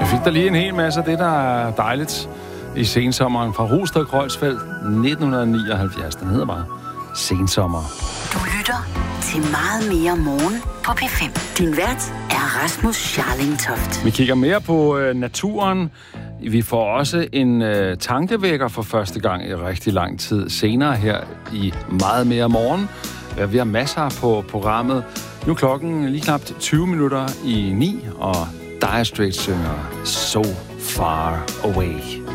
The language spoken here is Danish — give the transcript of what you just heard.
fik der lige en hel masse af det, der er dejligt i sensommeren fra Rosted Kreuzfeldt 1979. Den hedder bare Sensommer. Du lytter til Meget mere morgen på P5. Din vært er Rasmus Scharling-Toft. Vi kigger mere på naturen. Vi får også en tankevækker for første gang i rigtig lang tid senere her i Meget mere morgen. Vi har masser på programmet. Nu er klokken lige knap 20 minutter i 9, og Dire Straits synger So Far Away.